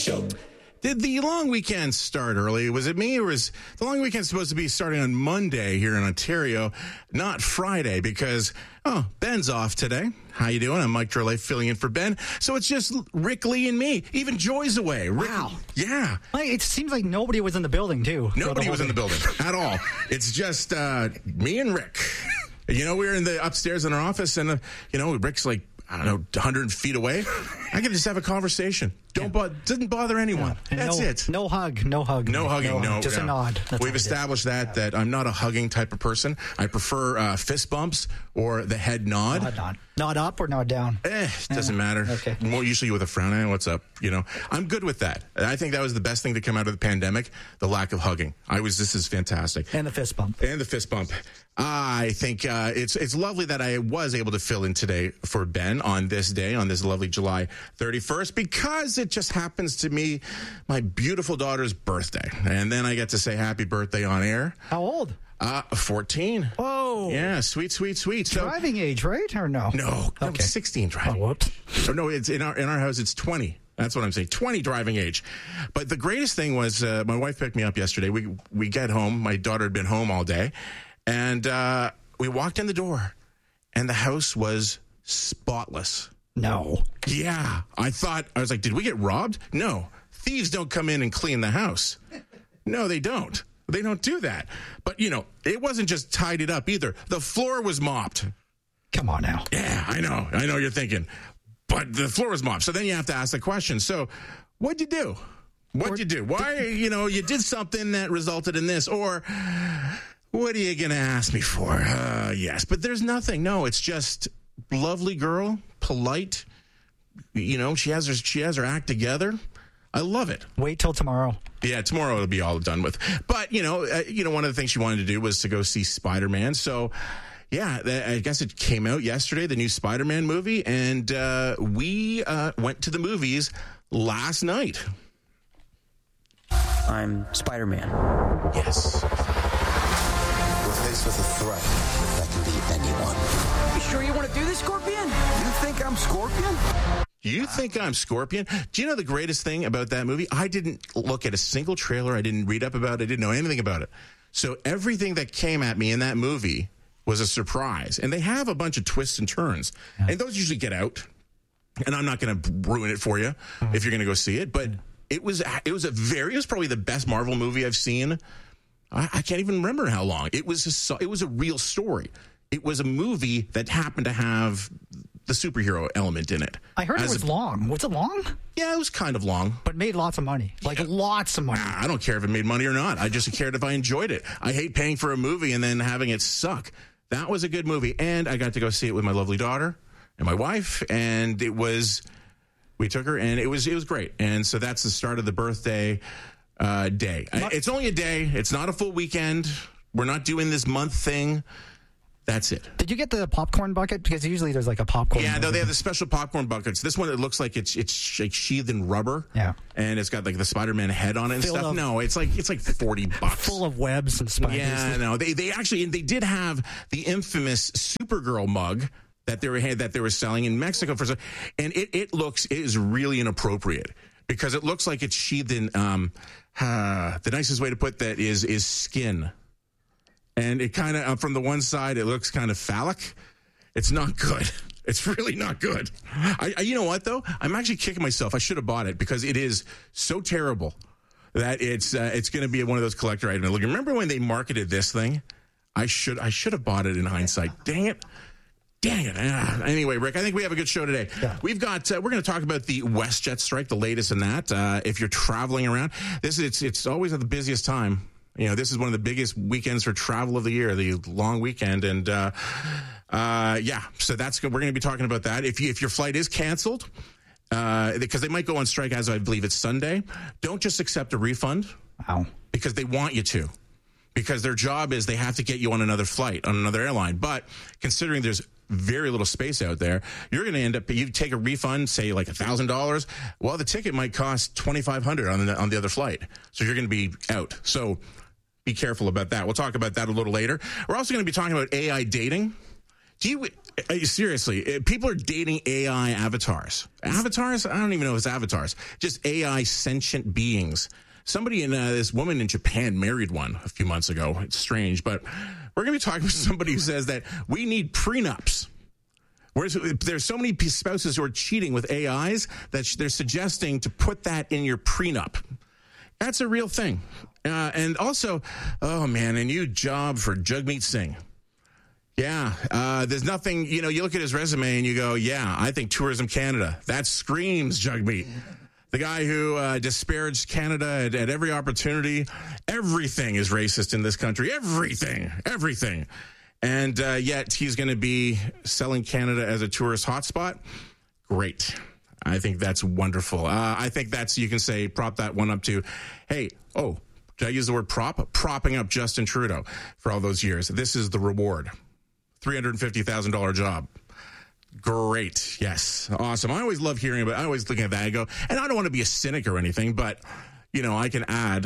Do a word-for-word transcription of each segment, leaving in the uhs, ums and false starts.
Show. Did the long weekend start early? Was it me, or was the long weekend supposed to be starting on Monday here in Ontario, not Friday? Because, oh, Ben's off today. How you doing? I'm Mike Drolet filling in for Ben. So it's just Rick, Lee, and me. Even Joy's away. Rick, wow. Yeah. Like, it seems like nobody was in the building, too. Nobody was in the building at all. It's just uh, me and Rick. You know, we were in the upstairs in our office, and, uh, you know, Rick's like, I don't know, one hundred feet away. I can just have a conversation. Don't yeah. bo- doesn't bother anyone. Yeah. That's no, it. No hug. No hug. No hugging. No. no just no. a nod. That's We've established that yeah. that I'm not a hugging type of person. I prefer uh, fist bumps or the head nod. Nod, nod. Nod up or nod down? Eh, doesn't yeah. matter. Okay. More usually with a frown. Eh, what's up? You know, I'm good with that. I think that was the best thing to come out of the pandemic. The lack of hugging. I was. This is fantastic. And the fist bump. And the fist bump. I think uh, it's it's lovely that I was able to fill in today for Ben on this day, on this lovely July thirty-first, because it just happens to be my beautiful daughter's birthday. And then I get to say happy birthday on air. How old? Uh, fourteen. Whoa. Yeah, sweet, sweet, sweet. So, driving age, right? Or no? No, no okay. sixteen driving. Oh, whoops. Oh, no, it's in our in our house, it's twenty. That's what I'm saying. twenty driving age. But the greatest thing was uh, my wife picked me up yesterday. We we get home. My daughter had been home all day. And uh, we walked in the door, and the house was spotless. No. Yeah. I thought, I was like, did we get robbed? No. Thieves don't come in and clean the house. No, they don't. They don't do that. But, you know, it wasn't just tidied up either. The floor was mopped. Come on now. Yeah, I know. I know you're thinking. But the floor was mopped. So then you have to ask the question. So what'd you do? What'd you do? Why, you know, you did something that resulted in this, or... what are you going to ask me for? Uh, yes, but there's nothing. No, it's just lovely girl, polite. You know, she has her she has her act together. I love it. Wait till tomorrow. Yeah, tomorrow it'll be all done with. But, you know, uh, you know, one of the things she wanted to do was to go see Spider-Man. So, yeah, th- I guess it came out yesterday, the new Spider-Man movie, and uh, we uh, went to the movies last night. I'm Spider-Man. Yes. Faced with a threat that can be anyone. You sure you want to do this, Scorpion? You think I'm Scorpion? You think I'm Scorpion? Do you know the greatest thing about that movie? I didn't look at a single trailer. I didn't read up about it. I didn't know anything about it. So everything that came at me in that movie was a surprise. And they have a bunch of twists and turns. Yeah. And those usually get out. And I'm not going to ruin it for you mm-hmm. if you're going to go see it. But it was it was a very, it was probably the best Marvel movie I've seen. I can't even remember how long. It was a, it was a real story. It was a movie that happened to have the superhero element in it. I heard As it was a, long. Was it long? Yeah, it was kind of long. But made lots of money. Like yeah. lots of money. I don't care if it made money or not. I just cared if I enjoyed it. I hate paying for a movie and then having it suck. That was a good movie. And I got to go see it with my lovely daughter and my wife. And it was, we took her and it was, it was great. And so that's the start of the birthday Uh, day. It's only a day. It's not a full weekend. We're not doing this month thing. That's it. Did you get the popcorn bucket? Because usually there's like a popcorn. Yeah, no, they have the special popcorn buckets. This one, it looks like it's it's like sheathed in rubber. Yeah, and it's got like the Spider-Man head on it and Filled stuff. Of, no, it's like it's like forty bucks, full of webs and spiders. Yeah, no, they they actually they did have the infamous Supergirl mug that they were that they were selling in Mexico for, and it it looks it is really inappropriate because it looks like it's sheathed in. Um, Uh, the nicest way to put that is is skin, and it kind of uh, from the one side it looks kind of phallic. It's not good. It's really not good. I, I you know what though? I'm actually kicking myself. I should have bought it because it is so terrible that it's uh, it's going to be one of those collector items. Look, remember when they marketed this thing? I should I should have bought it in hindsight. Dang it. Dang it. Ah, anyway, Rick, I think we have a good show today. Yeah. We've got, uh, we're going to talk about the WestJet strike, the latest in that. Uh, if you're traveling around, this is, it's, it's always at the busiest time. You know, this is one of the biggest weekends for travel of the year, the long weekend. And, uh, uh, yeah, so that's good. We're going to be talking about that. If you, if your flight is canceled, uh, because they might go on strike as I believe it's Sunday, don't just accept a refund. Wow. Because they want you to. Because their job is they have to get you on another flight, on another airline. But considering there's very little space out there, you're going to end up, you take a refund, say like one thousand dollars. Well, the ticket might cost twenty-five hundred dollars on the, on the other flight. So you're going to be out. So be careful about that. We'll talk about that a little later. We're also going to be talking about A I dating. Do you, Uh, Seriously, uh, people are dating A I avatars. Avatars? I don't even know if it's avatars. Just A I sentient beings. Somebody in uh, this woman in Japan married one a few months ago. It's strange, but we're going to be talking with somebody who says that we need prenups. Whereas there's so many spouses who are cheating with A Is that they're suggesting to put that in your prenup. That's a real thing. Uh, and also, oh man, a new job for Jagmeet Singh. Yeah, uh, there's nothing, you know, you look at his resume and you go, yeah, I think Tourism Canada, that screams Jagmeet. The guy who uh, disparaged Canada at, at every opportunity. Everything is racist in this country. Everything. Everything. And uh, yet he's going to be selling Canada as a tourist hotspot. Great. I think that's wonderful. Uh, I think that's, you can say, prop that one up to, hey, oh, did I use the word prop? Propping up Justin Trudeau for all those years. This is the reward. three hundred fifty thousand dollars job. Great. Yes. Awesome. I always love hearing about it. I always look at that and go, and I don't want to be a cynic or anything, but, you know, I can add...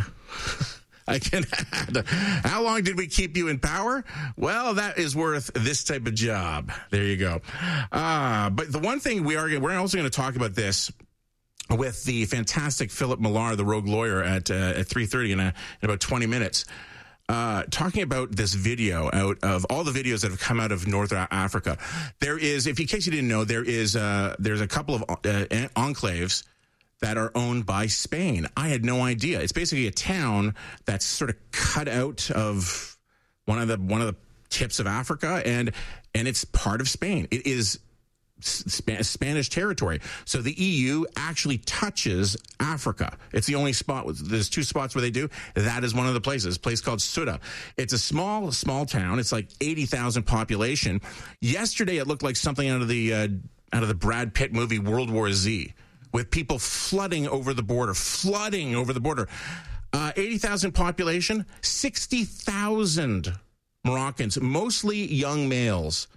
I can add. How long did we keep you in power? Well, that is worth this type of job. There you go. Uh, but the one thing we are, we're also going to talk about this with the fantastic Philip Millar, the rogue lawyer, at uh, at three thirty in, a, in about twenty minutes. Uh, talking about this video out of all the videos that have come out of North Africa. There is, if in case you didn't know, there is uh, there's a couple of uh, enclaves that are owned by Spain. I had no idea. It's basically a town that's sort of cut out of one of the one of the tips of Africa, and and it's part of Spain. It is Sp- Spanish territory. So the E U actually touches Africa. It's the only spot. There's two spots where they do. That is one of the places. A place called Ceuta. It's a small, small town. It's like eighty thousand population. Yesterday, it looked like something out of the uh, out of the Brad Pitt movie World War Z, with people flooding over the border, flooding over the border. Uh, eighty thousand population, sixty thousand Moroccans, mostly young males,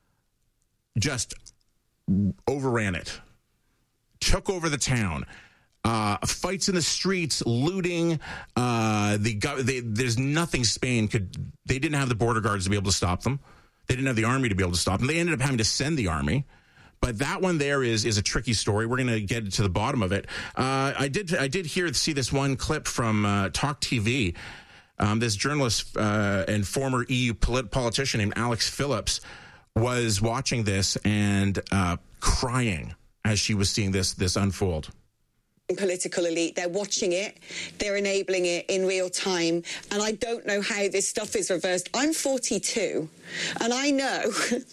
just overran it, took over the town. Uh, fights in the streets, looting. Uh, the they, there's nothing Spain could. They didn't have the border guards to be able to stop them. They didn't have the army to be able to stop them. They ended up having to send the army. But that one there is is a tricky story. We're going to get to the bottom of it. Uh, I did I did hear see this one clip from uh, Talk T V. Um, this journalist uh, and former E U polit- politician named Alex Phillips was watching this and uh, crying as she was seeing this this unfold. Political elite, they're watching it, they're enabling it in real time, and I don't know how this stuff is reversed. I'm forty-two, and I know,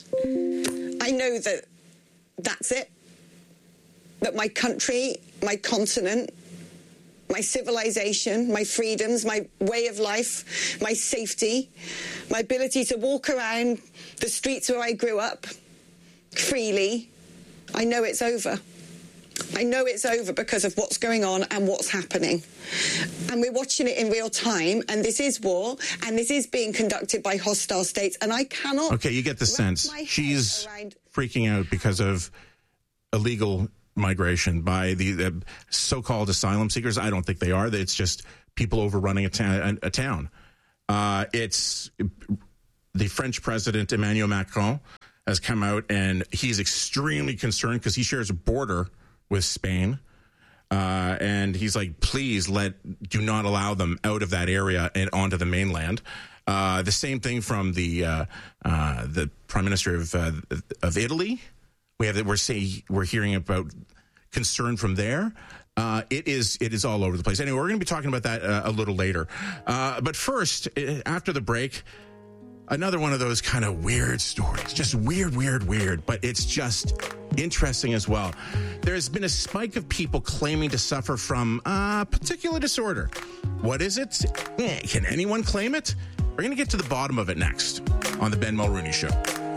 I know that that's it. That my country, my continent, my civilization, my freedoms, my way of life, my safety, my ability to walk around the streets where I grew up freely, I know it's over. I know it's over because of what's going on and what's happening. And we're watching it in real time, and this is war, and this is being conducted by hostile states, and I cannot... Okay, you get the sense. She's around... freaking out because of illegal migration by the, the so-called asylum seekers. I don't think they are. It's just people overrunning a, ta- a town. Uh, it's the French president, Emmanuel Macron, has come out, and he's extremely concerned because he shares a border with Spain. Uh, and he's like, please let, do not allow them out of that area and onto the mainland. Uh, the same thing from the uh, uh, the Prime Minister of uh, of Italy. We have that we're saying we're hearing about concern from there. Uh, it is it is all over the place. Anyway, we're going to be talking about that uh, a little later. Uh, but first, after the break, another one of those kind of weird stories. Just weird, weird, weird. But it's just interesting as well. There's been a spike of people claiming to suffer from a particular disorder. What is it? Can anyone claim it? We're going to get to the bottom of it next on the Ben Mulrooney Show.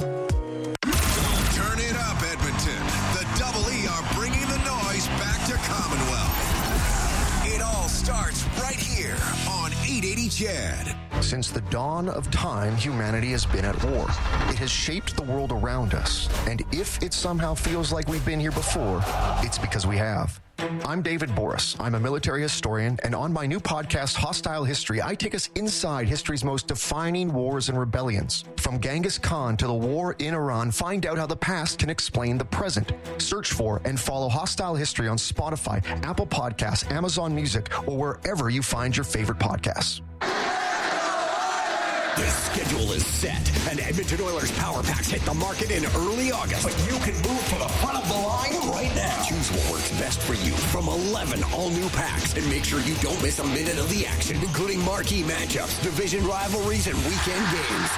Turn it up, Edmonton. The Double E are bringing the noise back to Commonwealth. It all starts right here on eight eighty C H E D. Since the dawn of time, humanity has been at war. It has shaped the world around us. And if it somehow feels like we've been here before, it's because we have. I'm David Boris. I'm a military historian, and on my new podcast, Hostile History, I take us inside history's most defining wars and rebellions. From Genghis Khan to the war in Iran, find out how the past can explain the present. Search for and follow Hostile History on Spotify, Apple Podcasts, Amazon Music, or wherever you find your favorite podcasts. The schedule is set, and Edmonton Oilers Power Packs hit the market in early August. But you can move to the front of the line right now. Choose what works best for you from eleven all-new packs, and make sure you don't miss a minute of the action, including marquee matchups, division rivalries, and weekend games.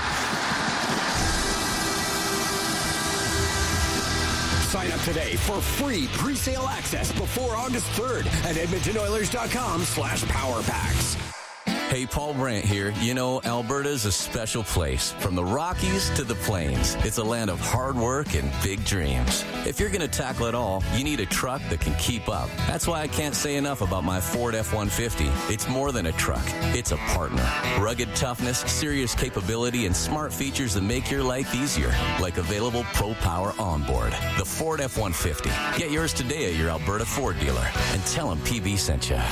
Sign up today for free pre-sale access before August third at edmontonoilers.com slash power packs. Hey, Paul Brandt here. You know, Alberta's a special place. From the Rockies to the Plains, it's a land of hard work and big dreams. If you're going to tackle it all, you need a truck that can keep up. That's why I can't say enough about my Ford F one fifty. It's more than a truck. It's a partner. Rugged toughness, serious capability, and smart features that make your life easier, like available Pro Power onboard. The Ford F one fifty. Get yours today at your Alberta Ford dealer, and tell them P B sent you.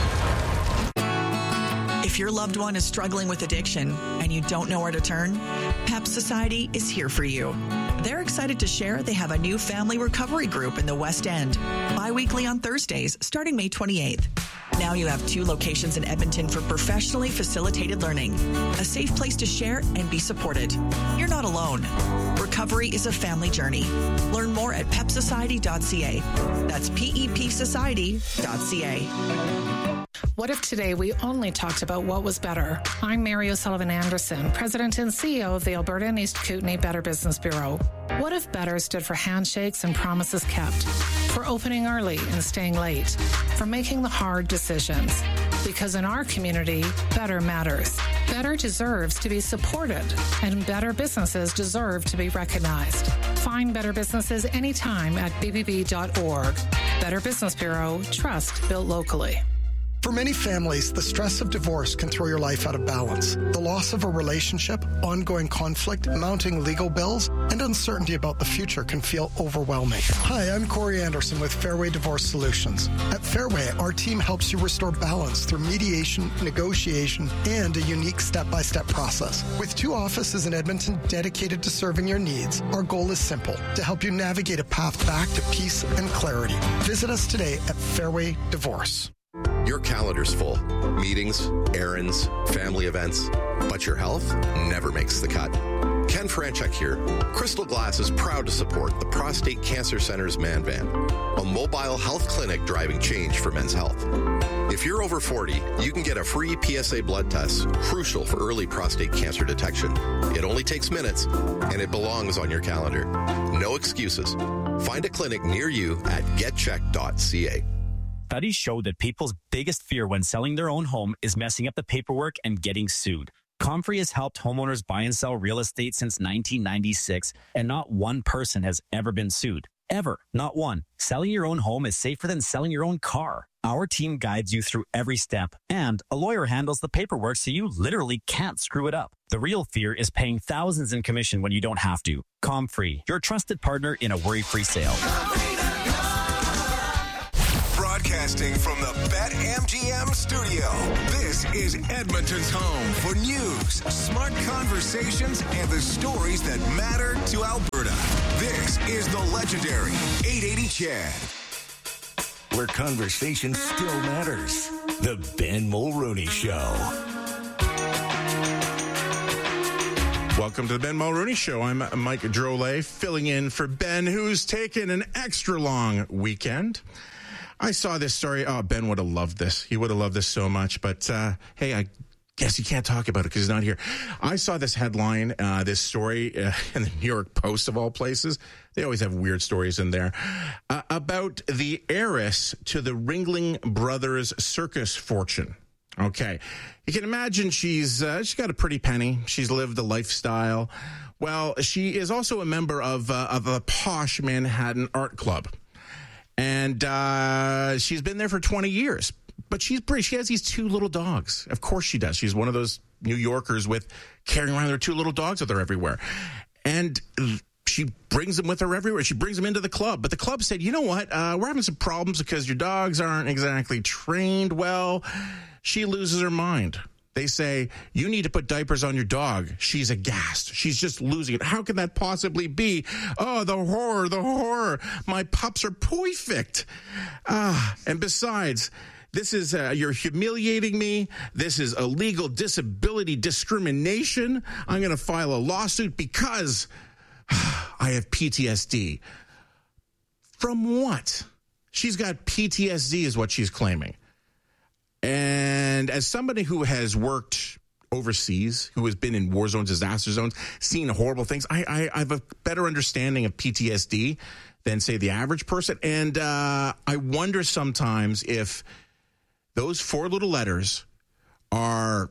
If your loved one is struggling with addiction and you don't know where to turn, PEP Society is here for you. They're excited to share they have a new family recovery group in the West End, bi-weekly on Thursdays, starting May twenty-eighth. Now you have two locations in Edmonton for professionally facilitated learning, a safe place to share and be supported. You're not alone. Recovery is a family journey. Learn more at pep society dot c a. That's P E P society dot c a. What if today we only talked about what was better? I'm Mary O'Sullivan Anderson, President and C E O of the Alberta and East Kootenay Better Business Bureau. What if better stood for handshakes and promises kept, for opening early and staying late, for making the hard decisions? Because in our community, better matters. Better deserves to be supported, and better businesses deserve to be recognized. Find better businesses anytime at b b b dot org. Better Business Bureau, trust built locally. For many families, the stress of divorce can throw your life out of balance. The loss of a relationship, ongoing conflict, mounting legal bills, and uncertainty about the future can feel overwhelming. Hi, I'm Corey Anderson with Fairway Divorce Solutions. At Fairway, our team helps you restore balance through mediation, negotiation, and a unique step-by-step process. With two offices in Edmonton dedicated to serving your needs, our goal is simple: to help you navigate a path back to peace and clarity. Visit us today at Fairway Divorce. Your calendar's full. Meetings, errands, family events. But your health never makes the cut. Ken Franchuk here. Crystal Glass is proud to support the Prostate Cancer Center's Man Van, a mobile health clinic driving change for men's health. If you're over forty, you can get a free P S A blood test, crucial for early prostate cancer detection. It only takes minutes, and it belongs on your calendar. No excuses. Find a clinic near you at get check dot c a. Studies show that people's biggest fear when selling their own home is messing up the paperwork and getting sued. Comfrey has helped homeowners buy and sell real estate since nineteen ninety-six, and not one person has ever been sued. Ever. Not one. Selling your own home is safer than selling your own car. Our team guides you through every step, and a lawyer handles the paperwork so you literally can't screw it up. The real fear is paying thousands in commission when you don't have to. Comfrey, your trusted partner in a worry-free sale. Broadcasting from the BetMGM studio, this is Edmonton's home for news, smart conversations, and the stories that matter to Alberta. This is the legendary eight eighty C H E D. Where conversation still matters. The Ben Mulroney Show. Welcome to the Ben Mulroney Show. I'm Mike Drolet, filling in for Ben, who's taken an extra long weekend. I saw this story. Oh, Ben would have loved this. He would have loved this so much. But, uh, hey, I guess you can't talk about it because he's not here. I saw this headline, uh, this story uh, in the New York Post, of all places. They always have weird stories in there. Uh, about the heiress to the Ringling Brothers circus fortune. Okay. You can imagine she's uh, she's got a pretty penny. She's lived a lifestyle. Well, she is also a member of, uh, of a posh Manhattan art club. And uh, she's been there for twenty years. But she's pretty. She has these two little dogs. Of course she does. She's one of those New Yorkers with carrying around their two little dogs with her everywhere. And she brings them with her everywhere. She brings them into the club. But the club said, you know what? Uh, we're having some problems because your dogs aren't exactly trained well. She loses her mind. They say, you need to put diapers on your dog. She's aghast. She's just losing it. How can that possibly be? Oh, the horror, the horror. My pups are perfect. Ah, and besides, this is, uh, you're humiliating me. This is illegal disability discrimination. I'm going to file a lawsuit because I have P T S D. From what? She's got P T S D is what she's claiming. And as somebody who has worked overseas, who has been in war zones, disaster zones, seen horrible things, I, I, I have a better understanding of P T S D than, say, the average person. And uh, I wonder sometimes if those four little letters are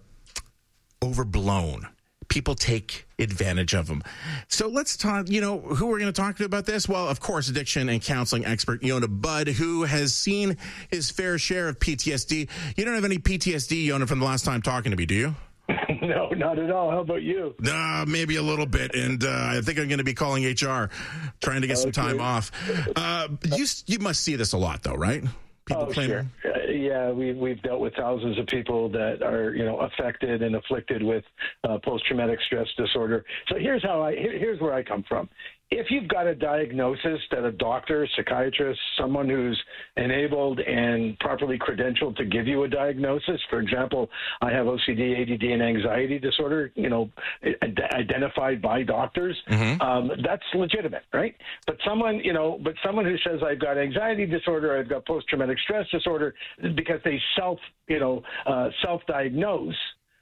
overblown. People take advantage of them. So let's talk, you know, who we're going to talk to about this? Well, of course, addiction and counseling expert Yonah Budd, who has seen his fair share of P T S D. You don't have any P T S D, Yonah, from the last time talking to me, do you? No, not at all. How about you? Uh, maybe a little bit. And uh, I think I'm going to be calling H R, trying to get okay. some time off. Uh, you, you must see this a lot, though, right? People oh, claiming. Sure. Uh, yeah, we, we've dealt with thousands of people that are, you know, affected and afflicted with uh, post-traumatic stress disorder. So here's how I, here, here's where I come from. If you've got a diagnosis that a doctor, psychiatrist, someone who's enabled and properly credentialed to give you a diagnosis, for example, I have O C D, A D D, and anxiety disorder, you know, identified by doctors, mm-hmm. um, that's legitimate, right? But someone, you know, but someone who says I've got anxiety disorder, I've got post-traumatic stress disorder, because they self, you know, uh, self-diagnose,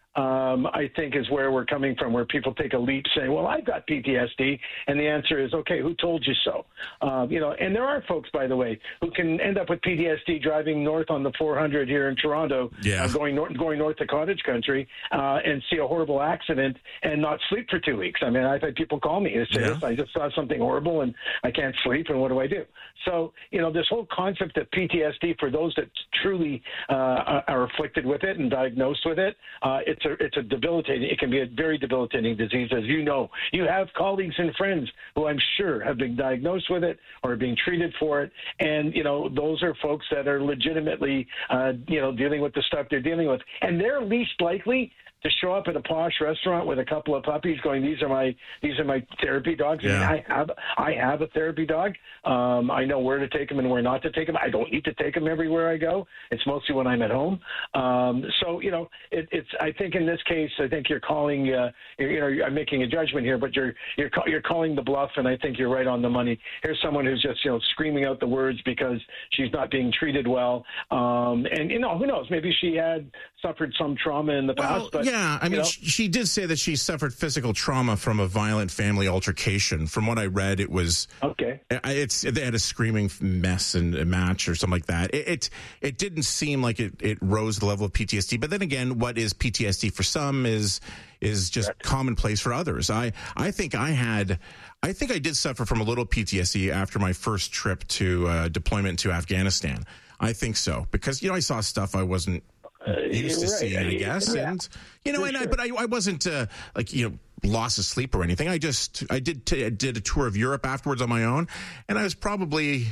Um, I think is where we're coming from, where people take a leap saying, well, I've got P T S D. And the answer is, okay, who told you so? Um, you know, and there are folks, by the way, who can end up with P T S D driving north on the four hundred here in Toronto, yeah. uh, going, north, going north to cottage country uh, and see a horrible accident and not sleep for two weeks. I mean, I've had people call me and say, yeah. I just saw something horrible and I can't sleep, and what do I do? So, you know, this whole concept of P T S D for those that truly uh, are afflicted with it and diagnosed with it, uh, it's a, it's a debilitating, it can be a very debilitating disease, as you know. You have colleagues and friends who I'm sure have been diagnosed with it or are being treated for it. And, you know, those are folks that are legitimately, uh, you know, dealing with the stuff they're dealing with. And they're least likely to show up at a posh restaurant with a couple of puppies going, these are my these are my therapy dogs. Yeah. I, mean, I have I have a therapy dog. Um, I know where to take them and where not to take them. I don't need to take them everywhere I go. It's mostly when I'm at home. Um, so, you know, it, it's I think in this case, I think you're calling, uh, you know, I'm making a judgment here, but you're you're you're calling the bluff, and I think you're right on the money. Here's someone who's just, you know, screaming out the words because she's not being treated well. Um, and, you know, who knows? Maybe she had suffered some trauma in the well, past. But, yeah, I mean, you know, she, she did say that she suffered physical trauma from a violent family altercation. From what I read, it was okay. It's they had a screaming mess and a match or something like that. It it, it didn't seem like it, it rose the level of P T S D. But then again, what is P T S D for some is is just right. commonplace for others. I I think I had. I think I did suffer from a little P T S D after my first trip to uh, deployment to Afghanistan. I think so, because, you know, I saw stuff I wasn't uh, used to right. seeing, I guess. Yeah. And, you know, For and sure. I, but I, I wasn't uh, like, you know, loss of sleep or anything. I just, I did, t- I did a tour of Europe afterwards on my own, and I was probably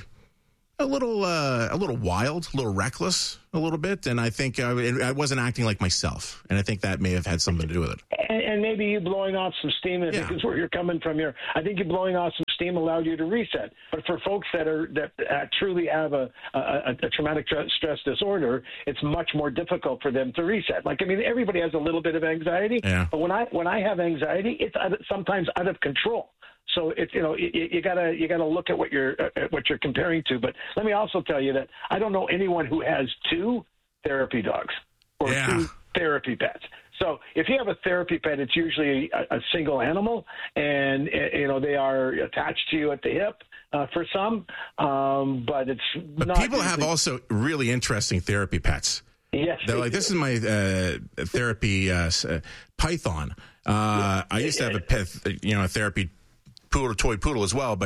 a little, uh, a little wild, a little reckless, a little bit, and I think I, I wasn't acting like myself, and I think that may have had something to do with it. And, and maybe you blowing off some steam, I think yeah. is where you're coming from here. I think you blowing off some steam allowed you to reset. But for folks that are that uh, truly have a, a, a traumatic stress disorder, it's much more difficult for them to reset. Like, I mean, everybody has a little bit of anxiety, yeah. but when I when I have anxiety, it's out of, sometimes out of control. So it's, you know, you, you gotta you gotta look at what you're at what you're comparing to. But let me also tell you that I don't know anyone who has two therapy dogs or yeah. two therapy pets. So if you have a therapy pet, it's usually a, a single animal, and you know they are attached to you at the hip uh, for some. Um, but it's but not people usually- have also really interesting therapy pets. Yes, they're they like, do. this is my uh, therapy uh, python. Uh, yeah. I used to have a pet, you know, a therapy poodle, toy poodle as well, but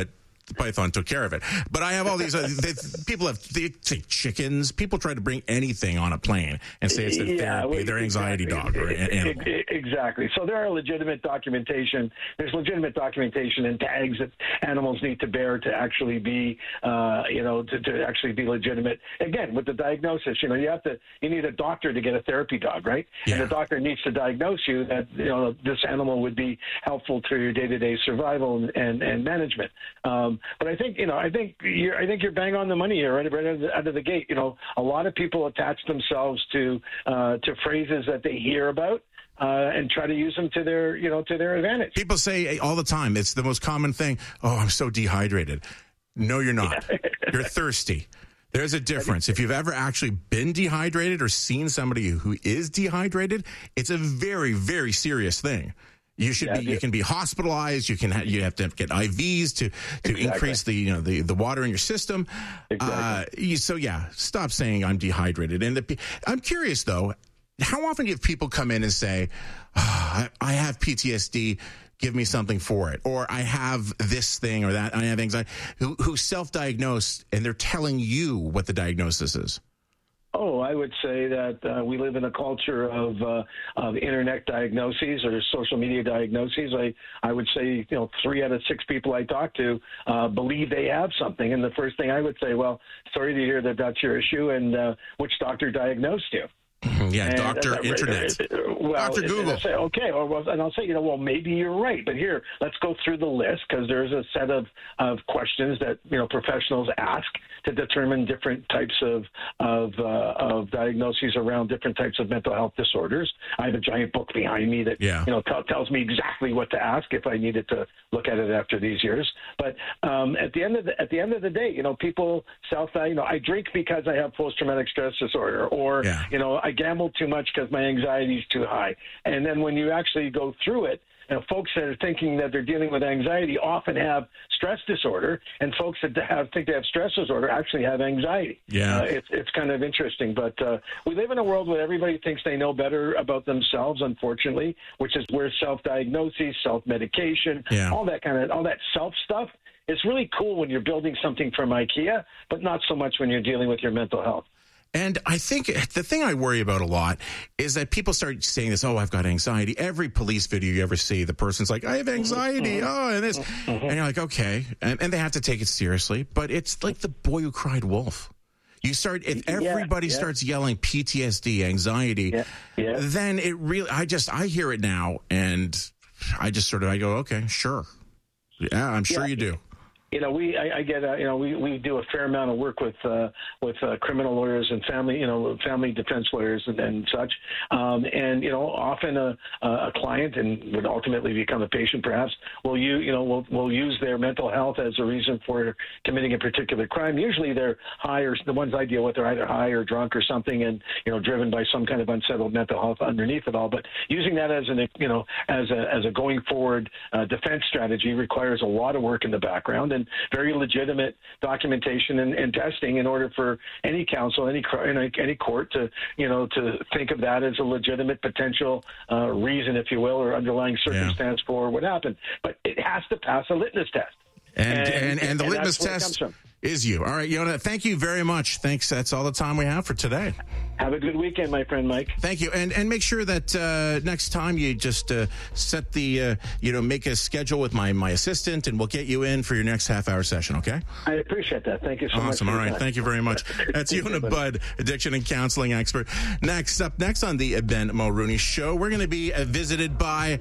the python took care of it. But I have all these, uh, they, people have, they say chickens. People try to bring anything on a plane and say it's their Yeah, therapy, well, their anxiety exactly. dog or an animal. E- e- Exactly. So there are legitimate documentation. There's legitimate documentation and tags that animals need to bear to actually be, uh, you know, to, to actually be legitimate. Again, with the diagnosis, you know, you have to, you need a doctor to get a therapy dog, right? Yeah. And the doctor needs to diagnose you that, you know, this animal would be helpful to your day-to-day survival and, and, and management. Um, but I think, you know, I think you're, I think you're bang on the money here, right, right out of the, out of the gate. You know, a lot of people attach themselves to uh, to phrases that they hear about. Uh, and try to use them to their, you know, to their advantage. People say all the time, it's the most common thing. Oh, I'm so dehydrated. No, you're not. You're thirsty. There's a difference. If you've ever actually been dehydrated or seen somebody who is dehydrated, it's a very, very serious thing. You should Yeah, be. yeah. You can be hospitalized. You can. Ha- you have to get I Vs to to Exactly. increase the you know the, the water in your system. Exactly. Uh, you, so yeah, stop saying I'm dehydrated. And the, pe- I'm curious though. How often do you have people come in and say, oh, I, I have P T S D, give me something for it, or I have this thing or that, I have anxiety, who, who self-diagnose and they're telling you what the diagnosis is? Oh, I would say that uh, we live in a culture of uh, of internet diagnoses or social media diagnoses. I, I would say, you know, three out of six people I talk to uh, believe they have something. And the first thing I would say, well, sorry to hear that that's your issue, and uh, which doctor diagnosed you? Yeah, And, Doctor uh, Internet. Well, Doctor and- Google. And I'll say, okay, or, well, and I'll say, you know, well, maybe you're right, but here, let's go through the list because there's a set of, of questions that, you know, professionals ask to determine different types of of, uh, of diagnoses around different types of mental health disorders. I have a giant book behind me that, Yeah. you know, t- tells me exactly what to ask if I needed to look at it after these years. But um, at the end of the at the end of the day, you know, people self, you know, I drink because I have post-traumatic stress disorder, or Yeah. you know, I gamble too much because my anxiety is too high. And then when you actually go through it, you know, folks that are thinking that they're dealing with anxiety often have stress disorder, and folks that have think they have stress disorder actually have anxiety. Yeah. Uh, it's it's kind of interesting, but uh, we live in a world where everybody thinks they know better about themselves, unfortunately, which is where self-diagnosis, self-medication, Yeah. all that kind of all that self stuff. It's really cool when you're building something from IKEA, but not so much when you're dealing with your mental health. And I think the thing I worry about a lot is that people start saying this, oh, I've got anxiety. Every police video you ever see, the person's like, I have anxiety. Oh, and this. And you're like, okay. And, and they have to take it seriously. But it's like the boy who cried wolf. You start, if everybody yeah. starts yelling P T S D, anxiety, Yeah, yeah. then it really, I just, I hear it now and I just sort of, I go, okay, sure. Yeah, I'm sure Yeah. you do. You know, we I, I get uh, you know we, we do a fair amount of work with uh, with uh, criminal lawyers and family you know family defense lawyers and, and such, um, and you know often a, a client and would ultimately become a patient perhaps will you you know will will use their mental health as a reason for committing a particular crime. Usually they're high, or the ones I deal with are either high or drunk or something, and you know driven by some kind of unsettled mental health underneath it all. But using that as an you know as a as a going forward uh, defense strategy requires a lot of work in the background and very legitimate documentation and, and testing in order for any counsel, any any any court to you know to think of that as a legitimate potential uh, reason, if you will, or underlying circumstance yeah. for what happened. But it has to pass a litmus test. And and, and, and the and litmus test is you. All right, Yonah, thank you very much. Thanks. That's all the time we have for today. Have a good weekend, my friend Mike. Thank you. And and make sure that uh, next time you just uh, set the, uh, you know, make a schedule with my, my assistant, and we'll get you in for your next half-hour session, okay? I appreciate that. Thank you so awesome. much. Awesome. All right. Time. Thank you very much. That's Yonah Budd, addiction and counseling expert. Next up, next on the Ben Mulrooney Show, we're going to be uh, visited by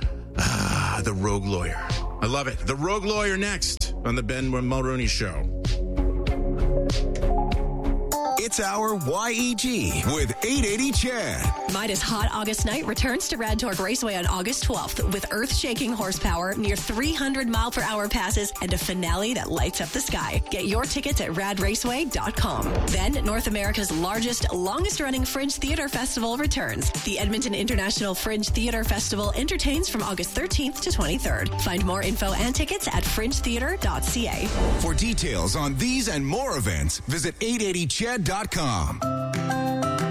uh, the Rogue Lawyer. I love it. The Rogue Lawyer next on the Ben Mulrooney Show. It's our Y E G with eight eighty Chad. Midas Hot August Night returns to Rad Torque Raceway on August twelfth with earth-shaking horsepower, near three hundred mile per hour passes, and a finale that lights up the sky. Get your tickets at rad raceway dot com. Then, North America's largest, longest-running Fringe Theater Festival returns. The Edmonton International Fringe Theater Festival entertains from August thirteenth to twenty-third. Find more info and tickets at fringe theater dot c a. For details on these and more events, visit eight eighty chad dot com. Hey,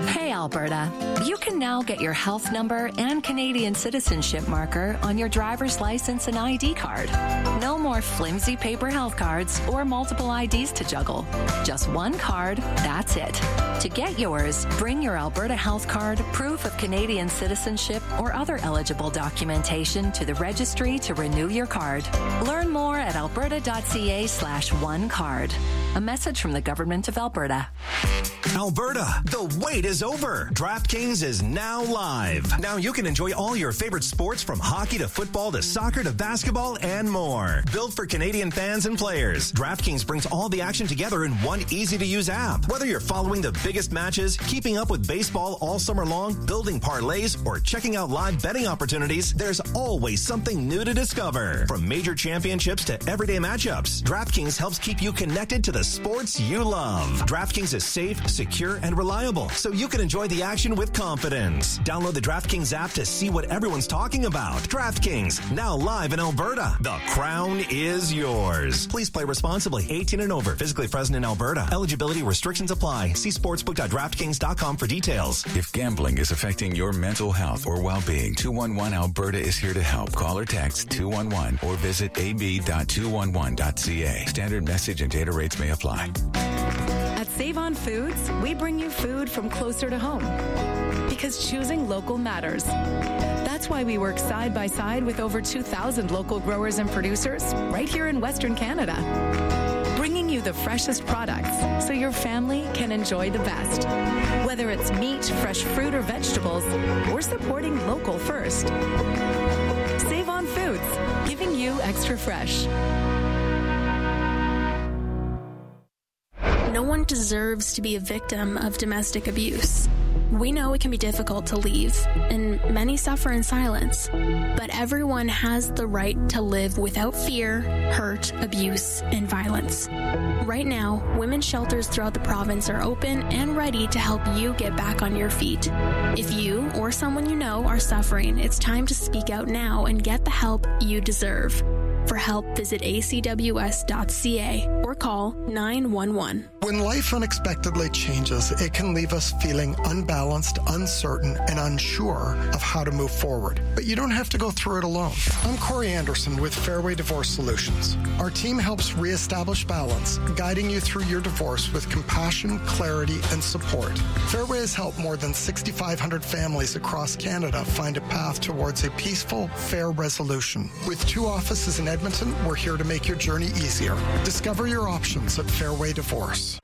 Alberta. You can now get your health number and Canadian citizenship marker on your driver's license and I D card. No more flimsy paper health cards or multiple I Ds to juggle. Just one card, that's it. To get yours, bring your Alberta health card, proof of Canadian citizenship, or other eligible documentation to the registry to renew your card. Learn more at alberta.ca slash one card. A message from the Government of Alberta. Alberta, the wait is over. DraftKings is now live. Now you can enjoy all your favorite sports from hockey to football to soccer to basketball and more. Built for Canadian fans and players, DraftKings brings all the action together in one easy-to-use app. Whether you're following the biggest matches, keeping up with baseball all summer long, building parlays, or checking out live betting opportunities, there's always something new to discover. From major championships to everyday matchups, DraftKings helps keep you connected to the sports you love. DraftKings is safe, secure, and reliable, so you can enjoy the action with confidence. Download the DraftKings app to see what everyone's talking about. DraftKings, now live in Alberta. The crown is yours. Please play responsibly. eighteen and over. Physically present in Alberta. Eligibility restrictions apply. See sportsbook dot draftkings dot com for details. If gambling is affecting your mental health or well-being, two one one Alberta is here to help. Call or text two one one or visit a b dot two one one dot c a. Standard message and data rates may apply. At Save On Foods, we bring you food from closer to home because choosing local matters. That's why we work side by side with over two thousand local growers and producers right here in Western Canada, bringing you the freshest products so your family can enjoy the best. Whether it's meat, fresh fruit, or vegetables, we're supporting local first. Save On Foods, giving you extra fresh. No one deserves to be a victim of domestic abuse. We know it can be difficult to leave, and many suffer in silence. But everyone has the right to live without fear, hurt, abuse, and violence. Right now, women's shelters throughout the province are open and ready to help you get back on your feet. If you or someone you know are suffering, it's time to speak out now and get the help you deserve. For help, visit a c w s dot c a or call nine one one. When life unexpectedly changes, it can leave us feeling unbalanced, uncertain, and unsure of how to move forward. But you don't have to go through it alone. I'm Corey Anderson with Fairway Divorce Solutions. Our team helps reestablish balance, guiding you through your divorce with compassion, clarity, and support. Fairway has helped more than six thousand five hundred families across Canada find a path towards a peaceful, fair resolution. With two offices in Edmonton, we're here to make your journey easier. Discover your options at Fairway Divorce.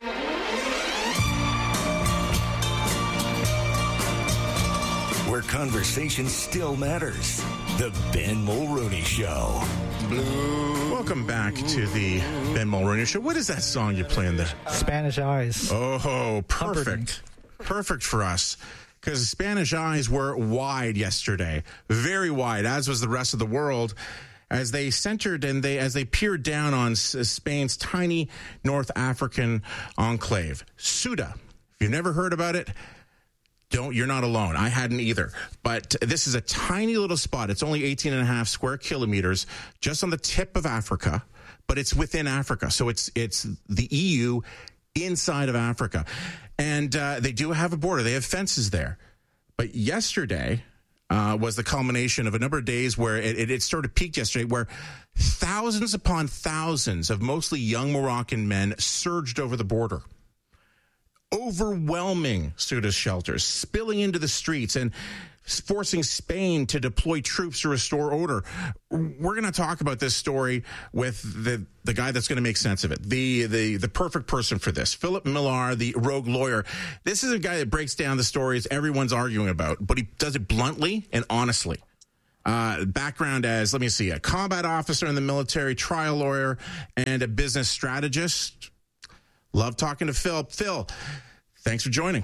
Where conversation still matters. The Ben Mulroney Show. Welcome back to the Ben Mulroney Show. What is that song you play in there? Spanish Eyes. Oh, perfect. Perfect for us. Because Spanish Eyes were wide yesterday. Very wide, as was the rest of the world, as they centered and they as they peered down on Spain's tiny North African enclave, Ceuta. If you've never heard about it, don't you're not alone. I hadn't either. But this is a tiny little spot. It's only eighteen and a half square kilometers, just on the tip of Africa, but it's within Africa. So it's it's the E U inside of Africa. And uh, they do have a border. They have fences there. But yesterday Uh, was the culmination of a number of days where it, it, it sort of peaked yesterday, where thousands upon thousands of mostly young Moroccan men surged over the border, overwhelming Ceuta's shelters, spilling into the streets and forcing Spain to deploy troops to restore order. We're going to talk about this story with the the guy that's going to make sense of it, the the the perfect person for this, Philip Millar, the rogue lawyer. This is a guy that breaks down the stories everyone's arguing about, but he does it bluntly and honestly. Uh, background as, let me see, a combat officer in the military, trial lawyer, and a business strategist. Love talking to Phil. Phil, thanks for joining.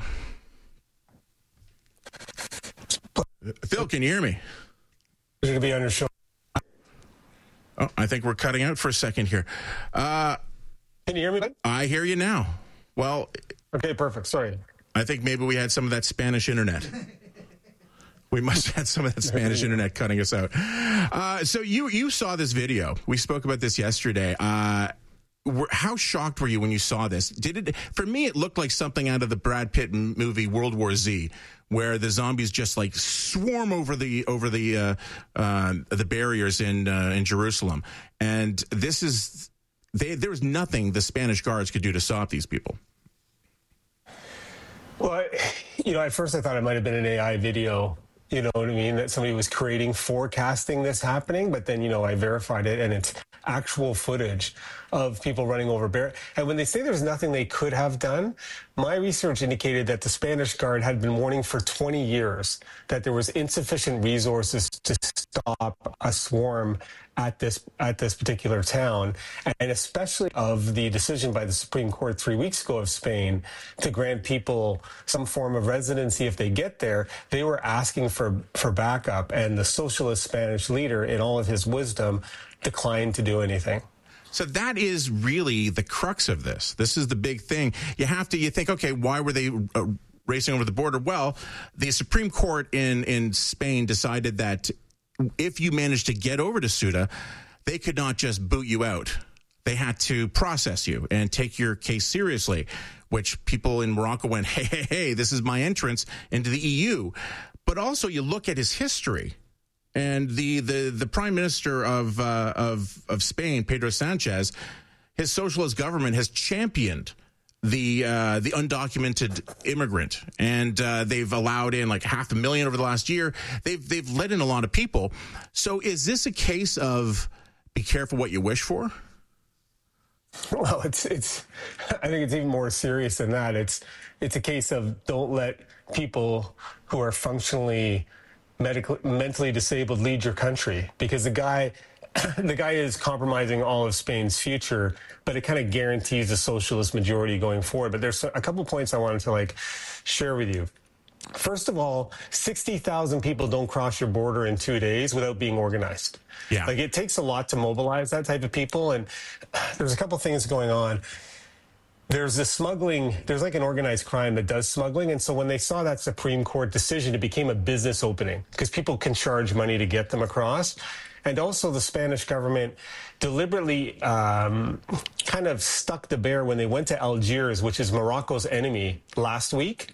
Phil, can you hear me? Is it going to be on your show? Oh, I think we're cutting out for a second here. Uh, can you hear me? I hear you now. Well, okay, perfect. Sorry. I think maybe we had some of that Spanish internet. We must have had some of that Spanish internet cutting us out. Uh, so you you saw this video. We spoke about this yesterday. Uh, were, how shocked were you when you saw this? Did it? For me, it looked like something out of the Brad Pitt movie World War Z, where the zombies just like swarm over the over the uh, uh, the barriers in uh, in Jerusalem. And this is they, there was nothing the Spanish guards could do to stop these people. Well, I, you know, at first I thought it might have been an A I video. You know what I mean? That somebody was creating, forecasting this happening. But then, you know, I verified it, and it's actual footage of people running over bear. And when they say there's nothing they could have done, my research indicated that the Spanish Guard had been warning for twenty years that there was insufficient resources to stop a swarm at this at this particular town, and especially of the decision by the Supreme Court three weeks ago of Spain to grant people some form of residency if they get there. They were asking for, for backup, and the socialist Spanish leader, in all of his wisdom, declined to do anything. So that is really the crux of this. This is the big thing. You have to, you think, okay, why were they uh, racing over the border? Well, the Supreme Court in, in Spain decided that if you managed to get over to Ceuta, they could not just boot you out. They had to process you and take your case seriously, which people in Morocco went, hey, hey, hey, this is my entrance into the E U. But also you look at his history. And the, the, the prime minister of, uh, of, of Spain, Pedro Sanchez, his socialist government has championed the uh, the undocumented immigrant, and uh, they've allowed in like half a million over the last year. They've they've let in a lot of people. So is this a case of be careful what you wish for? Well, it's it's. I think it's even more serious than that. It's it's a case of don't let people who are functionally medically mentally disabled lead your country, because the guy. The guy is compromising all of Spain's future, but it kind of guarantees a socialist majority going forward. But there's a couple points I wanted to like share with you. First of all, sixty thousand people don't cross your border in two days without being organized. Yeah. Like it takes a lot to mobilize that type of people. And there's a couple things going on. There's this smuggling, there's like an organized crime that does smuggling. And so when they saw that Supreme Court decision, it became a business opening because people can charge money to get them across. And also the Spanish government deliberately um, kind of stuck the bear when they went to Algiers, which is Morocco's enemy, last week,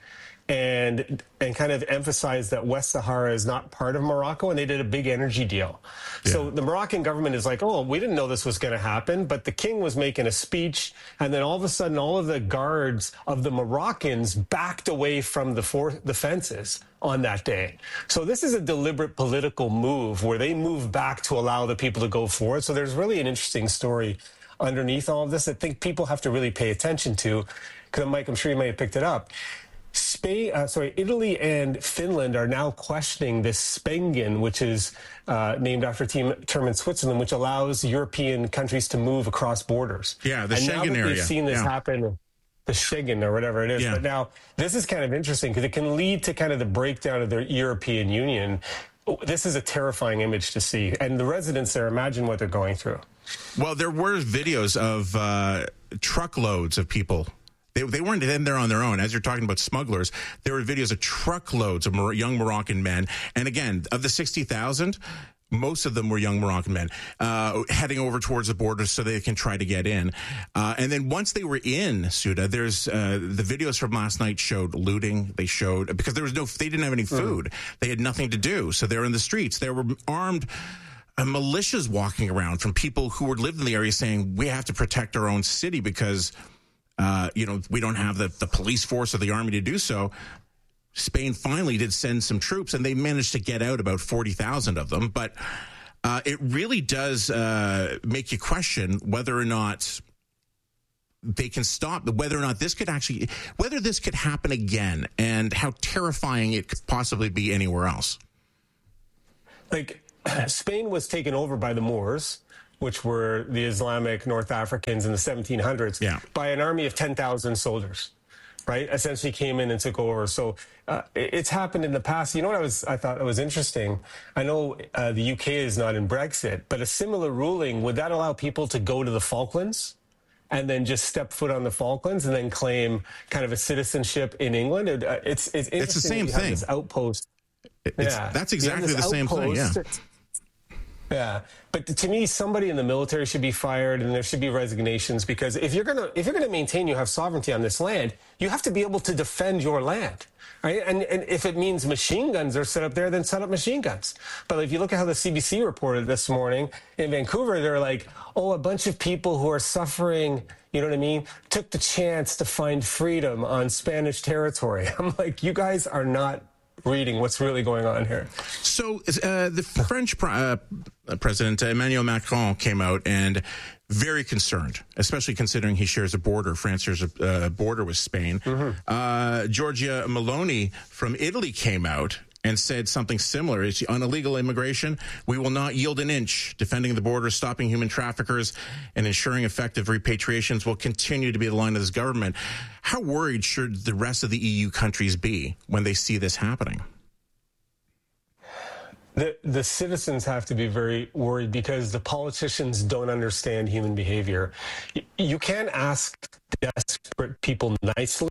and and kind of emphasized that West Sahara is not part of Morocco, and they did a big energy deal. Yeah. So the Moroccan government is like, oh, we didn't know this was going to happen, but the king was making a speech, and then all of a sudden all of the guards of the Moroccans backed away from the, for- the fences on that day. So this is a deliberate political move where they move back to allow the people to go forward. So there's really an interesting story underneath all of this that I think people have to really pay attention to, because Mike, I'm sure you may have picked it up. Spain, uh, sorry, Italy and Finland are now questioning this Schengen, which is uh, named after a team, term in Switzerland, which allows European countries to move across borders. Yeah, the and Schengen now that area. We've seen this yeah. happen, the Schengen or whatever it is. Yeah. But now this is kind of interesting because it can lead to kind of the breakdown of the European Union. This is a terrifying image to see, and the residents there, imagine what they're going through. Well, there were videos of uh, truckloads of people. They, they weren't in there on their own. As you're talking about smugglers, there were videos of truckloads of Mor- young Moroccan men. And again, of the sixty thousand, most of them were young Moroccan men uh, heading over towards the border so they can try to get in. Uh, and then once they were in Ceuta, there's uh, the videos from last night showed looting. They showed, because there was no, they didn't have any food. Mm. They had nothing to do. So they're in the streets. There were armed uh, militias walking around from people who were lived in the area saying, we have to protect our own city because Uh, you know, we don't have the, the police force or the army to do so. Spain finally did send some troops, and they managed to get out about forty thousand of them. But uh, it really does uh, make you question whether or not they can stop, whether or not this could actually, whether this could happen again, and how terrifying it could possibly be anywhere else. Like, Spain was taken over by the Moors, which were the Islamic North Africans in the seventeen hundreds, yeah. by an army of ten thousand soldiers, right? Essentially came in and took over. So uh, it's happened in the past. You know what I was? I thought it was interesting. I know uh, the U K is not in Brexit, but a similar ruling, would that allow people to go to the Falklands and then just step foot on the Falklands and then claim kind of a citizenship in England? It, uh, it's it's interesting. It's the same that you have thing. This outpost. It's, yeah. That's exactly the same thing, yeah. Yeah, but to me, somebody in the military should be fired, and there should be resignations, because if you're gonna if you're gonna maintain you have sovereignty on this land, you have to be able to defend your land, right? And and if it means machine guns are set up there, then set up machine guns. But if you look at how the C B C reported this morning in Vancouver, they're like, oh, a bunch of people who are suffering, you know what I mean, took the chance to find freedom on Spanish territory. I'm like, you guys are not reading what's really going on here. So uh, the French uh, President Emmanuel Macron came out and very concerned, especially considering he shares a border. France shares a uh, border with Spain. Mm-hmm. Uh, Giorgia Meloni from Italy came out and said something similar. On illegal immigration, we will not yield an inch. Defending the border, stopping human traffickers, and ensuring effective repatriations will continue to be the line of this government. How worried should the rest of the E U countries be when they see this happening? The, the citizens have to be very worried because the politicians don't understand human behavior. You, you can't ask desperate people nicely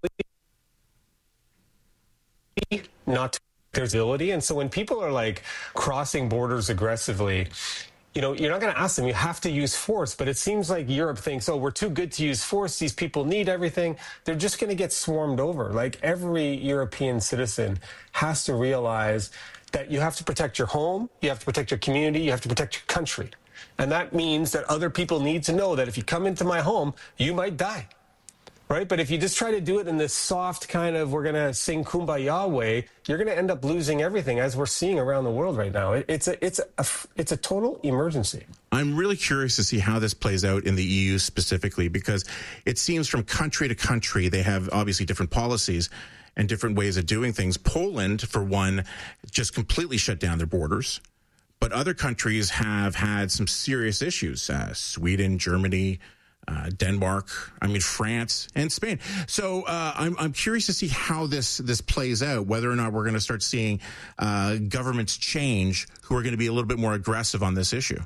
not to there's ability. And so when people are like crossing borders aggressively, you know, you're not going to ask them. You have to use force. But it seems like Europe thinks, oh, we're too good to use force. These people need everything. They're just going to get swarmed over. Like every European citizen has to realize that you have to protect your home. You have to protect your community. You have to protect your country. And that means that other people need to know that if you come into my home, you might die. Right? But if you just try to do it in this soft kind of, we're going to sing Kumbaya way, you're going to end up losing everything, as we're seeing around the world right now. It, it's a, it's a, it's a total emergency. I'm really curious to see how this plays out in the E U specifically, because it seems from country to country, they have obviously different policies and different ways of doing things. Poland, for one, just completely shut down their borders. But other countries have had some serious issues. Uh, Sweden, Germany, Uh, Denmark, I mean, France and Spain. So uh, I'm, I'm curious to see how this this plays out, whether or not we're going to start seeing uh, governments change who are going to be a little bit more aggressive on this issue.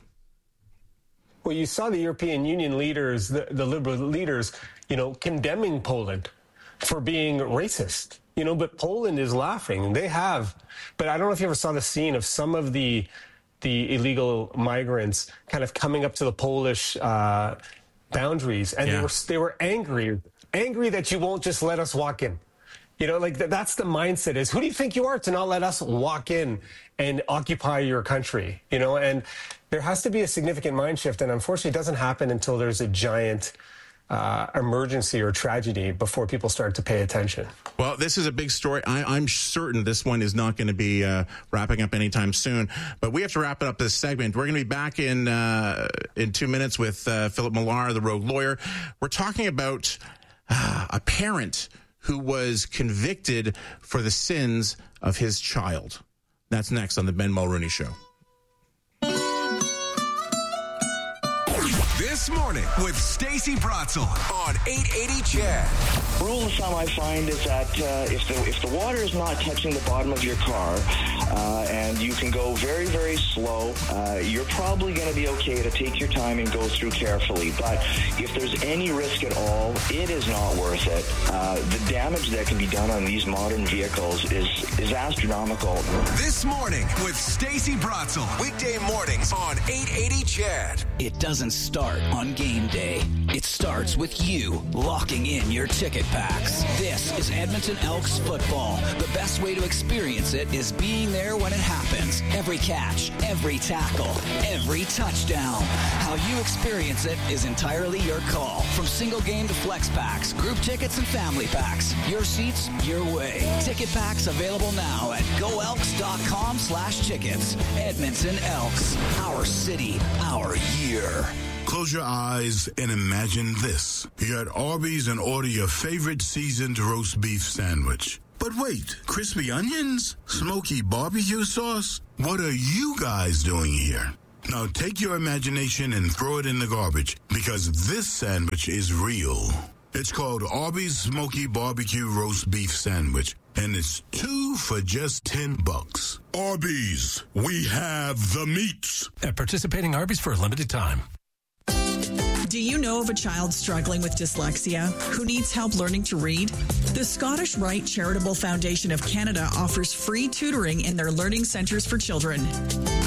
Well, you saw the European Union leaders, the, the liberal leaders, you know, condemning Poland for being racist, you know, but Poland is laughing. They have. But I don't know if you ever saw the scene of some of the the illegal migrants kind of coming up to the Polish uh boundaries, and yeah. they were they were angry, angry that you won't just let us walk in. You know, like th- that's the mindset is, who do you think you are to not let us walk in and occupy your country? You know, and there has to be a significant mind shift, and unfortunately it doesn't happen until there's a giant uh, emergency or tragedy before people start to pay attention. Well, this is a big story. I, I'm certain this one is not going to be uh, wrapping up anytime soon, but we have to wrap it up this segment. We're going to be back in uh, in two minutes with uh, Philip Millar, the rogue lawyer. We're talking about uh, a parent who was convicted for the sins of his child. That's next on the Ben Mulrooney Show. This morning with Stacey Bratzel on eight eighty C H E D. Rule of thumb I find is that uh, if the if the water is not touching the bottom of your car uh, and you can go very, very slow, uh, you're probably going to be okay to take your time and go through carefully. But if there's any risk at all, it is not worth it. Uh, the damage that can be done on these modern vehicles is, is astronomical. This morning with Stacey Bratzel. Weekday mornings on eight eighty C H E D. It doesn't start on game day. It starts with you locking in your ticket packs. This is Edmonton Elks football. The best way to experience it is being there when it happens. Every catch, every tackle, every touchdown. How you experience it is entirely your call. From single game to flex packs, group tickets and family packs. Your seats, your way. Ticket packs available now at goelks.com slash tickets. Edmonton Elks. Our city, our year. Close your eyes and imagine this. You're at Arby's and order your favorite seasoned roast beef sandwich. But wait, crispy onions? Smoky barbecue sauce? What are you guys doing here? Now take your imagination and throw it in the garbage, because this sandwich is real. It's called Arby's Smoky Barbecue Roast Beef Sandwich, and it's two for just ten bucks. Arby's, we have the meats. At participating Arby's for a limited time. Do you know of a child struggling with dyslexia who needs help learning to read? The Scottish Rite Charitable Foundation of Canada offers free tutoring in their learning centers for children.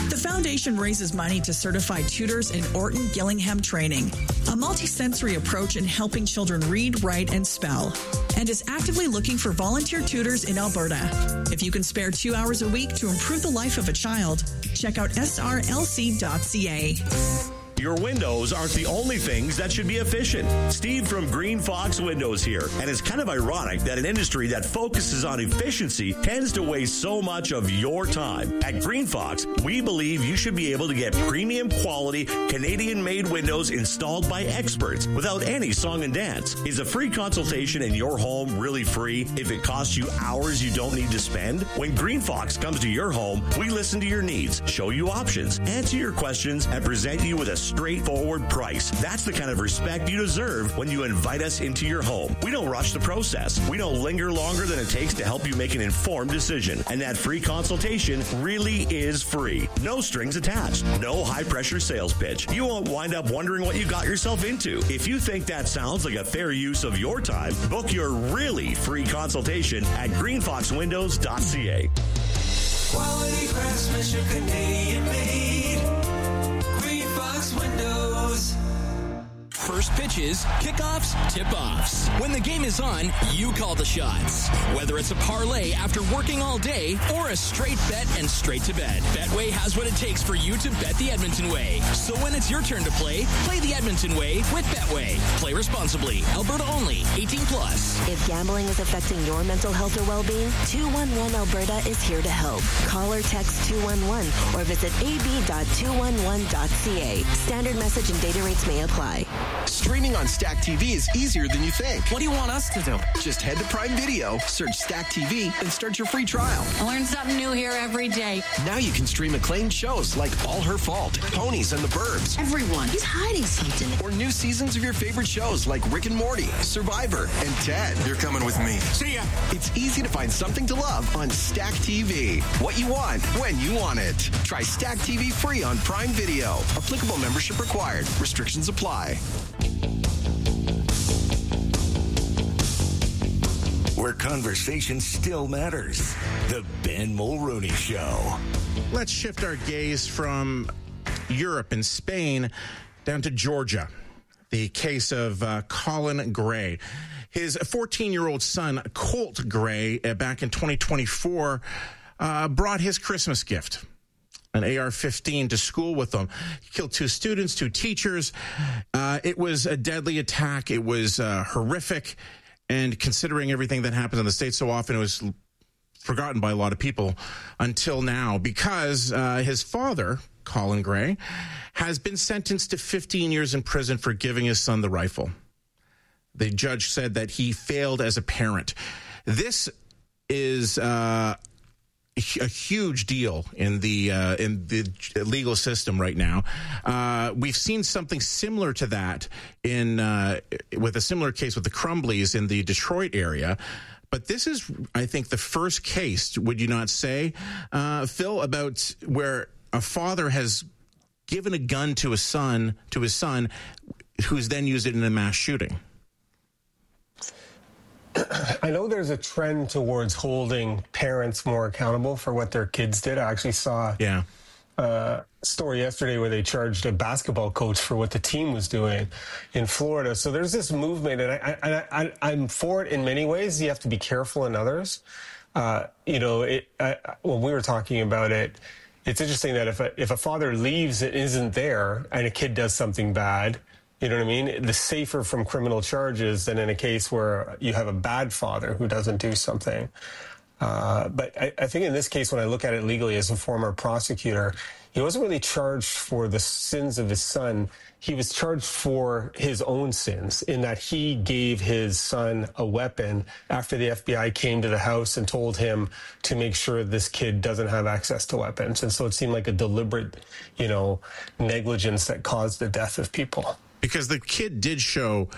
The foundation raises money to certified tutors in Orton Gillingham training, a multisensory approach in helping children read, write, and spell, and is actively looking for volunteer tutors in Alberta. If you can spare two hours a week to improve the life of a child, check out S R L C dot C A. Your windows aren't the only things that should be efficient. Steve from Green Fox Windows here. And it's kind of ironic that an industry that focuses on efficiency tends to waste so much of your time. At Green Fox, we believe you should be able to get premium quality Canadian-made windows installed by experts without any song and dance. Is a free consultation in your home really free if it costs you hours you don't need to spend? When Green Fox comes to your home, we listen to your needs, show you options, answer your questions, and present you with a straightforward price. That's the kind of respect you deserve when you invite us into your home. We don't rush the process. We don't linger longer than it takes to help you make an informed decision. And that free consultation really is free. No strings attached. No high-pressure sales pitch. You won't wind up wondering what you got yourself into. If you think that sounds like a fair use of your time, book your really free consultation at green fox windows dot C A. Quality craftsmanship, Canadian made. Windows. First pitches, kickoffs, tip-offs. When the game is on, you call the shots. Whether it's a parlay after working all day or a straight bet and straight to bed, Betway has what it takes for you to bet the Edmonton way. So when it's your turn to play, play the Edmonton way with Betway. Play responsibly. Alberta only. eighteen plus. If gambling is affecting your mental health or well-being, two one one Alberta is here to help. Call or text two one one or visit a b dot two one one dot c a. Standard message and data rates may apply. Streaming on Stack T V is easier than you think. What do you want us to do? Just head to Prime Video, search Stack T V, and start your free trial. I learn something new here every day. Now you can stream acclaimed shows like All Her Fault, Ponies and the Burbs. Everyone, he's hiding something. Or new seasons of your favorite shows like Rick and Morty, Survivor, and Ted. You're coming with me. See ya. It's easy to find something to love on Stack T V. What you want, when you want it. Try Stack T V free on Prime Video. Applicable membership required. Restrictions apply. Where conversation still matters. The Ben Mulroney Show. Let's shift our gaze from Europe and Spain down to Georgia. The case of uh, Colin Gray. His fourteen-year-old son, Colt Gray, uh, back in twenty twenty-four, uh, brought his Christmas gift, an A R fifteen, to school with them. He killed two students, two teachers. Uh, it was a deadly attack. It was uh, horrific. And considering everything that happens in the States so often, it was forgotten by a lot of people until now, because uh, his father, Colin Gray, has been sentenced to fifteen years in prison for giving his son the rifle. The judge said that he failed as a parent. This is uh, a huge deal in the uh, in the legal system right now. Uh, we've seen something similar to that in uh, with a similar case with the Crumbleys in the Detroit area. But this is, I think, the first case, would you not say, uh, Phil, about where a father has given a gun to a son, to his son, who's then used it in a mass shooting? I know there's a trend towards holding parents more accountable for what their kids did. I actually saw yeah. a story yesterday where they charged a basketball coach for what the team was doing in Florida. So there's this movement, and I, I, I, I'm for it in many ways. You have to be careful in others. Uh, you know, it, I, when we were talking about it, it's interesting that if a, if a father leaves and isn't there and a kid does something bad, you know what I mean? The safer from criminal charges than in a case where you have a bad father who doesn't do something. Uh, but I, I think in this case, when I look at it legally as a former prosecutor, he wasn't really charged for the sins of his son. He was charged for his own sins in that he gave his son a weapon after the F B I came to the house and told him to make sure this kid doesn't have access to weapons. And so it seemed like a deliberate, you know, negligence that caused the death of people. Because the kid did show